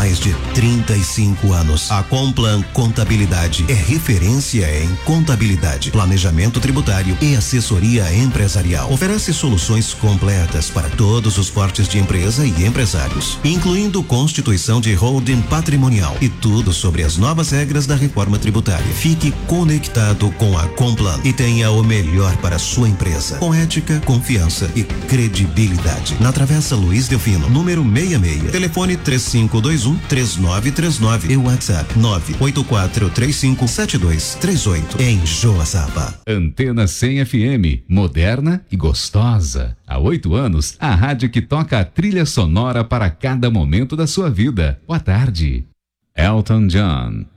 mais de 35 anos. A Complan Contabilidade é referência em contabilidade, planejamento tributário e assessoria empresarial. Oferece soluções completas para todos os portes de empresa e empresários, incluindo constituição de holding patrimonial e tudo sobre as novas regras da reforma tributária. Fique conectado com a Complan e tenha o melhor para a sua empresa, com ética, confiança e credibilidade. Na Travessa Luiz Delfino, número 66, telefone 3521-3939 e WhatsApp 984357238 em Joaçaba. Antena 100 FM, moderna e gostosa. Há 8 anos, a rádio que toca a trilha sonora para cada momento da sua vida. Boa tarde. Elton John.